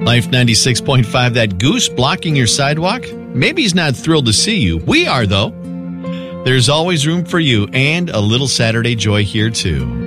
Life 96.5, that goose blocking your sidewalk? Maybe he's not thrilled to see you. We are, though. There's always room for you and a little Saturday joy here, too.